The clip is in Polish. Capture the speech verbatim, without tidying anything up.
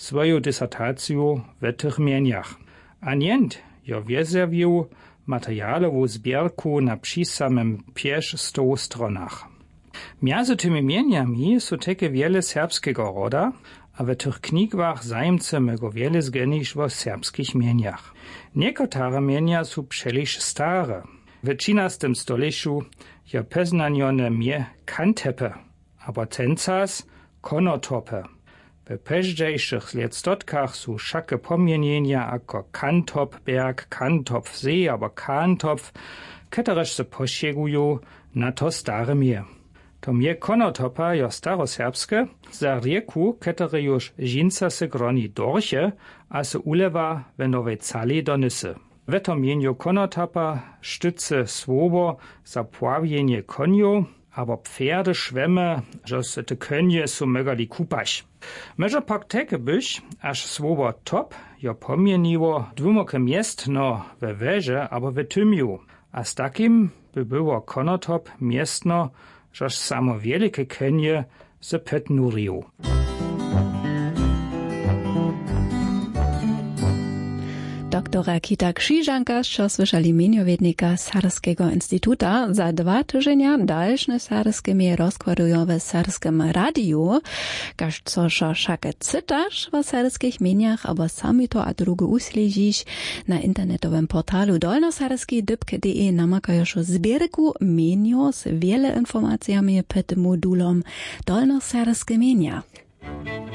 swoją dysertację w tych mieniach. A nient jo wiezewił materialową zbierku na przy samym pięć stu stronach. Między tymi mieniami są takie wiele serbskiego roda, a w tych knigach zajemcy mogą wiele zgenić o serbskich mieniach. Niektóre mienia są przeliż stare. W trzynastym stuleciu je poznanione mie kantepe, aber tencas konotope. W późniejszych letstotkach są wszakie pomienienia jako Kantopberg, Kantopfsee, aber Kantopf, które się posiegują na to stare mie. To mie konotopa jo staroserbskie, za rieku, które już żinca se groni dorche, a se ulewa w nowej cali donysy. W to mieniu konotopa sztyce słowo za pławienie koniu, aber pferde schwemme, że se te konie su mögali kupać. Może pak teke byś, aż słowo top jo pomieniło dwumoke miestno we weże, aber w tymiu, a z takim by było konotop miestno, żeż samo wielkie konie se petnurił. Doktora Kita Krzyżanka, co słyszeli miniowiednika Sarskiego Instytuta, za dwa tygodnie dalsze sarskie mnie rozkładują w Sarskim Radiu, każ co szake cytasz w sarskich mieniach, albo sami to a drugo usledzisz na internetowym portalu dolnosarski kropka d b k kropka d e namakają zbierku menio z wiele informacjami pod modulom Dolnosarskie mienia.